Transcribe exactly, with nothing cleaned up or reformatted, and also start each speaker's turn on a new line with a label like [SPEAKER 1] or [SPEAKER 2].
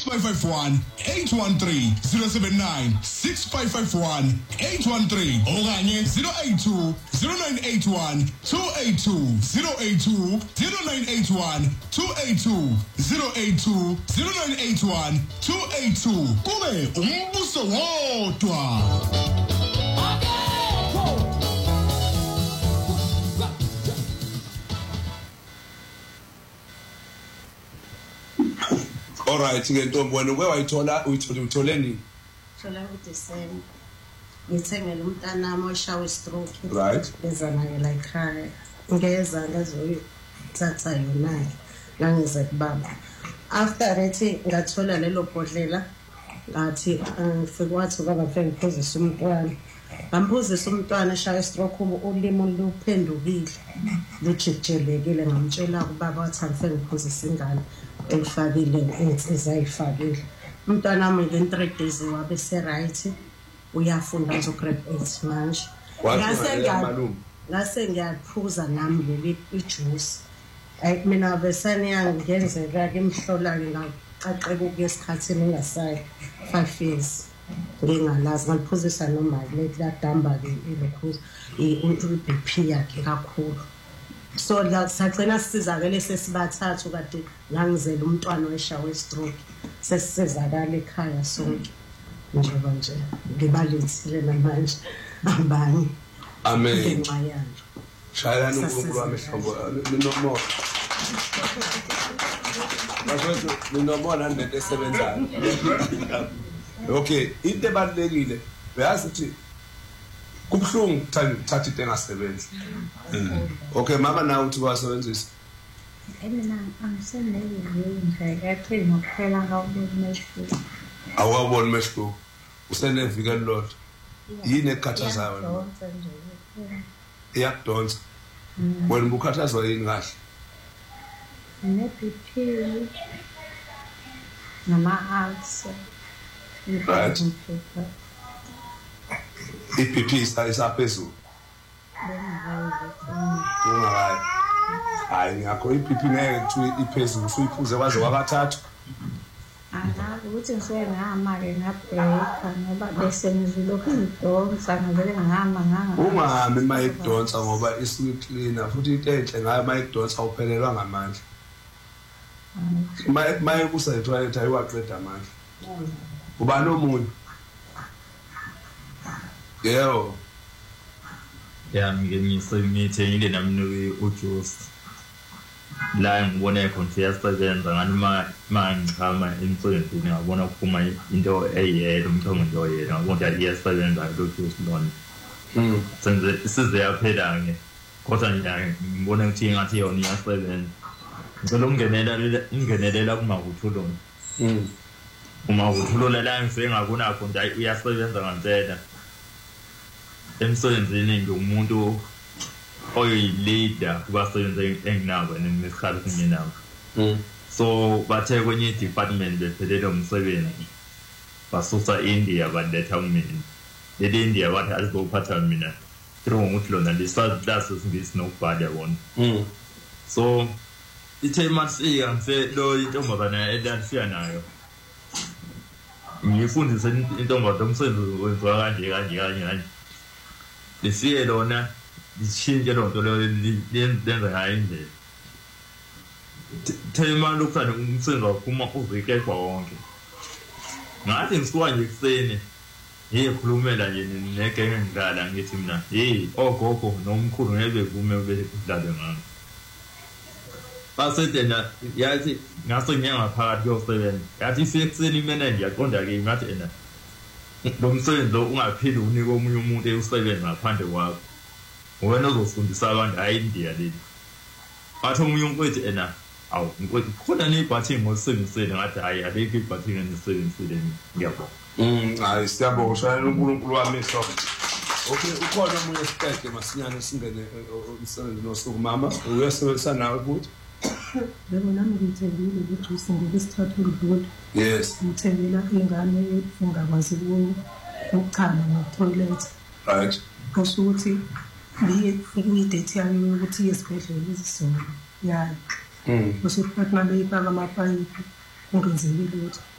[SPEAKER 1] six five five one eight one three zero seven nine six five five one eight one three okanye zero eight two zero nine eight one two eight two zero eight two zero nine eight one two eight two zero eight two zero nine eight one two eight two kube umbuso wodwa.
[SPEAKER 2] All right, ngentombi wena uke wayithola uyithola uthole nini?
[SPEAKER 3] Thola uDecember. Ngithengele umntanami oshawe stroke.
[SPEAKER 2] Right.
[SPEAKER 3] Bezanakela ekhaya. Ngeza ngazoyithatha yona. Ngangize kubaba. After that ngathola lelo bhodlela ngathi ngifike wathi baba mfike ngiphuzisa umntwana. Ngamphuzisa umntwana eshawe stroke ulimo luphendukile. Lujijelekile ngamtshela kubaba wathi angifike ngiphuzisa ingane. Efakile insizwa ayifakile umntwana wami in three days wabe se right uyafunda nje grade eight manje ngase ngiyamalungu ngase ngiyaphuza nami leli ijuice ay mina besane yangenzeka ke emhlola ngaqaqeka ukuyesikhathini engasayi five years ngingalazi ngaliphuzisa noma le damba ke ilokhuza i-B P yakhe kakhulu. So la sagcina sisizakele sesibathathu kade ngangizela umntwana weshawe stroke sesizakala ekhaya sonke njengoba nje ngibalethile namanje abanye.
[SPEAKER 2] Amen.
[SPEAKER 3] Ngenxa yalo.
[SPEAKER 2] Shayana uNkulunkulu wami sihombo ninomo. Manje ninomo nande esebenzayo. Okay, into ebalekile beyazi ukuthi kubhlungu thatha into engasebenzi. Okay mama nawe uthi wasebenzisa.
[SPEAKER 4] Mina angisenele nje ngathi ngokuphela ngawubona meshku.
[SPEAKER 2] Awabona meshku. Usenevika lodwa. Yini ekhathazayo wena? Iyakudonsa. Wena ubukhathazwa yini kahle?
[SPEAKER 4] Ne-B P nama-ulcer.
[SPEAKER 2] Right. I-B P isaphezulu. Ungakayi. Hayi ngakho i-B P ngeke kuthi iphezulu usuyiphuze kwaze wakathathu.
[SPEAKER 4] Aha, ukuthi ngisuke ngihamba-ke ngabheka ngoba bese ngizilokhu ngidonsa ngivele ngihamba ngihamba.
[SPEAKER 2] Ungahambi uma ikudonsa ngoba isuke icleaner futhi into enhle ngayo uma ikudonsa awuphelelwa ngamandla. Uma ikusa etoilet ayiwaqeda amandla. Ubani omunye? Yebo.
[SPEAKER 5] Ya ngiyithengile nami uJost. La ngibona iconfiance ngani ma mangichama emsebenzini ngabona kuphuma into eyedwa umthongo nje oyedwa ngabona iyasebenza lo Jost lona.
[SPEAKER 2] Mhm.
[SPEAKER 5] Senze isize yaphela nge. Kodwa nje ngibona ukuthi ngathi yona iyasebenza. Ngicela ungenelela ingenelela kuma kuthulo.
[SPEAKER 2] Mhm.
[SPEAKER 5] Uma kuthulo la ngifike ngabona khona nje uyasebenza ngantela. Emsebenzini ngumuntu oyi-leader kubasebenzi enginabo nesikhathi kungenabo.
[SPEAKER 2] Mm.
[SPEAKER 5] So bathe kwenye department bephelele umsebenzi basusa India baletha kumina. Le India bathi azizophatha mina through ukuthi lona lisazi singisi nokubhala yona.
[SPEAKER 2] Mm.
[SPEAKER 5] So ithe masiya ngise lo intombazana edafika nayo. Ngifundise intombazana umsebenzi wenziwa kanje kanje kanje kanje. Lisiye lona lishintshe lonto lo lenza ngayo indlela. Thema lokufana umsebenzi waphuma uvike konke. Ngathi ngisuka nje kuseni ngiyikhulumela nje negenge ngidala ngithi mina hey ogogo nomkhulu ngeke bevume bedlale ngami. Basedena yathi ngase ngiyangaphakathi kosebenza. Yathi ifekseni imene ngiyaqonda ke ngathi ena lo msebenzi lo ungaphili unika omunye umuntu eyosebenza ngaphandle kwakho. Wena uzofundisa abantu hayi India leli. Batho omunye umfowethu ena awu mfowethu khona nebhathi ngosebenzisele ngathi hayi abeke ibhathi ngisebenzisele ngiyabona.
[SPEAKER 2] Mm hayi siyabonga shayela uNkulunkulu wami so. Okay ukhona omunye sipeke masinyane singene umsebenzi nosuku mama uyasebenzisa nawe futhi.
[SPEAKER 6] Yebo nami ngithengile ukuthi ngibisithathu ududud.
[SPEAKER 2] Yes.
[SPEAKER 6] Ngithengela ingane engakwazi ukuchama no-toilet.
[SPEAKER 2] Right.
[SPEAKER 6] Kusho ukuthi ngiye kwi-date yayo ukuthi yesibhedlela izisonto. Ya.
[SPEAKER 2] Mm.
[SPEAKER 6] Kusho ukuthi nabe ipaka amapayipi ungenzeki lutho.